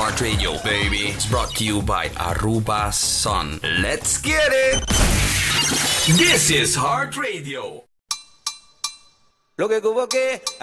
Heart Radio, baby. It's brought to you by Aruba Sun. Let's get it! This is Heart Radio. Lo que tuvo que